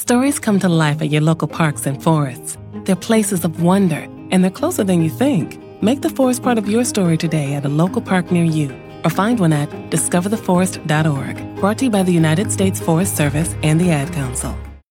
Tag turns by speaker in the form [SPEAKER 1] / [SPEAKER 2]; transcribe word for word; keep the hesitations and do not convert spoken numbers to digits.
[SPEAKER 1] Stories come to life at your local parks and forests. They're places of wonder, and they're closer than you think. Make the forest part of your story today at a local park near you, or find one at discover the forest dot org. Brought to you by the United States Forest Service and the Ad Council.